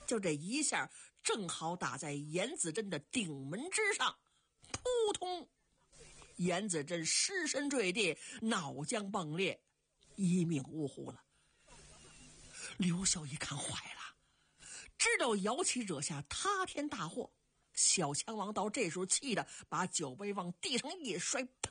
就这一下正好打在严子珍的顶门之上，扑通！严子珍失身坠地，脑浆迸裂，一命呜呼了。刘秀一看坏了，知道姚琦惹下塌天大祸，小强王到这时候气得把酒杯往地上一摔，啪！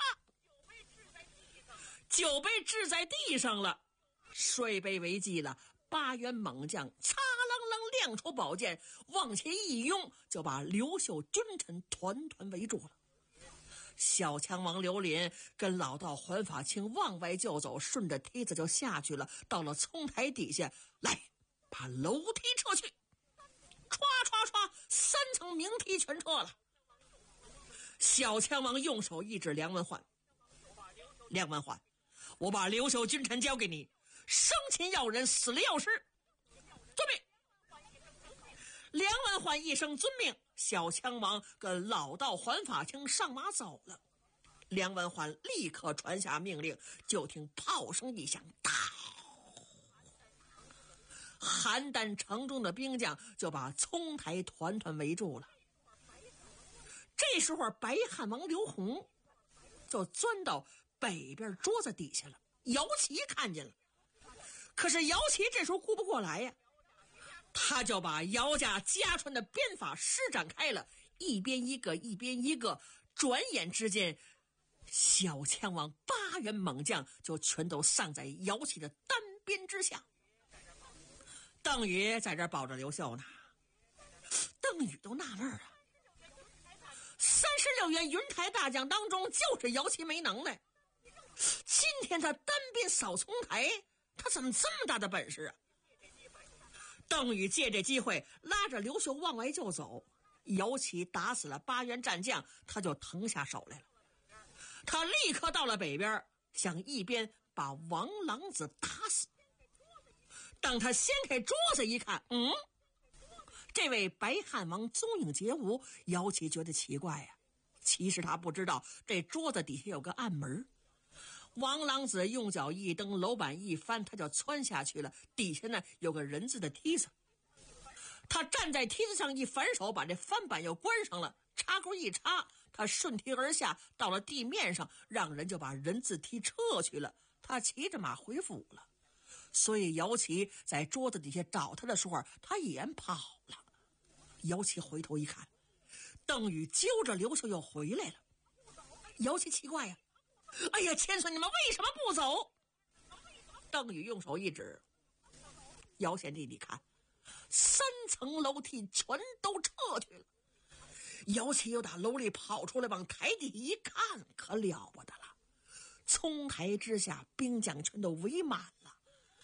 酒杯掷在地上了，摔杯为继了。八员猛将擦啷啷亮出宝剑，往前一拥，就把刘秀君臣团团围住了。小强王刘林跟老道环法清往外就走，顺着梯子就下去了，到了葱台底下，来把楼梯撤去，唰唰唰，3层明梯全撤了。小强王用手一指梁文焕，梁文焕，我把刘秀君臣交给你，生擒要人，死了要尸，遵命。梁文焕一声遵命，小强王跟老道环法清上马走了。梁文焕立刻传下命令，就听炮声一响，到邯郸城中的兵将就把葱台团团围住了。这时候白汉王刘宏就钻到北边桌子底下了，姚琦看见了，可是姚琦这时候顾不过来呀，他就把姚家家传的鞭法施展开了，一边一个一边一个，转眼之间小强王8员猛将就全都丧在姚琦的单鞭之下。邓禹在这保着刘秀呢，邓禹都纳闷啊，36员云台大将当中就是姚琦没能耐，今天他单鞭扫葱台，他怎么这么大的本事啊？邓禹借这机会拉着刘秀往外就走，姚琦打死了8员战将，他就腾下手来了。他立刻到了北边，想一边把王朗子打死。当他掀开桌子一看，这位白汉王踪影皆无，姚琦觉得奇怪呀。其实他不知道这桌子底下有个暗门，王朗子用脚一蹬，楼板一翻，他就窜下去了，底下呢有个人字的梯子，他站在梯子上一反手，把这翻板又关上了，插钩一插，他顺梯而下，到了地面上，让人就把人字梯撤去了，他骑着马回府了。所以姚琦在桌子底下找他的时候，他也跑了。姚琦回头一看，邓禹揪着刘秀又回来了。姚琦奇怪呀，哎呀，千岁，你们为什么不走？邓禹用手一指，姚贤弟，你看3层楼梯全都撤去了。姚琦又打楼里跑出来，往台底一看，可了不得了，葱台之下兵将全都围满了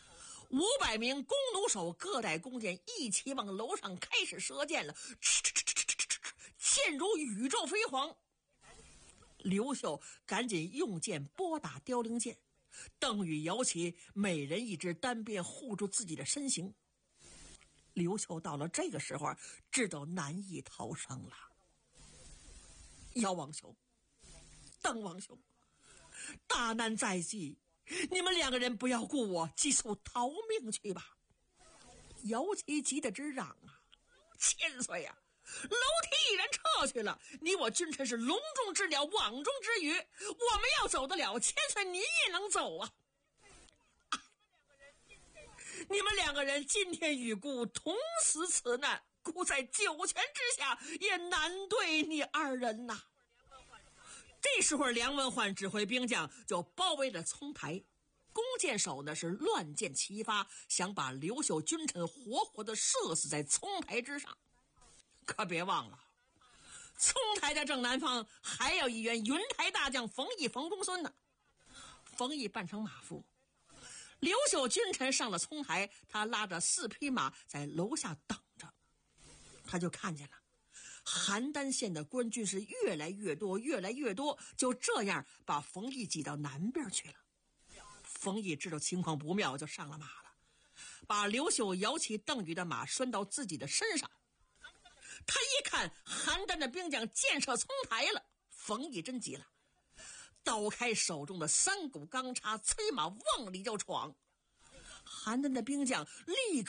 ，500名弓弩手各带弓箭，一起往楼上开始射箭了，箭如宇宙飞蝗。刘秀赶紧用箭拨打凋零箭，邓禹、姚琦每人一支单鞭护住自己的身形。刘秀到了这个时候，知道难以逃生了。姚王兄，邓王兄，大难在即，你们2个人不要顾我，急速逃命去吧。姚琦急得直嚷啊，千岁呀，楼梯已然撤去了，你我君臣是笼中之鸟，网中之鱼，我们要走得了，千岁你也能走啊。你们2个人今天与孤同死此难，孤在九泉之下也难对你2人呐。这时候梁文焕指挥兵将就包围了葱台，弓箭手呢是乱箭齐发，想把刘秀君臣活活的射死在葱台之上。可别忘了，葱台的正南方还有一员云台大将冯异、冯公孙呢。冯异扮成马夫，刘秀君臣上了葱台，他拉着4匹马在楼下等着。他就看见了邯郸县的官军是越来越多，越来越多，就这样把冯异挤到南边去了。冯异知道情况不妙，就上了马了，把刘秀、姚琦、邓禹的马拴到自己的身上。他一看邯郸的兵将箭射葱台了，冯异真急了，刀开手中的3股钢叉，催马往里就闯。邯郸的兵将立刻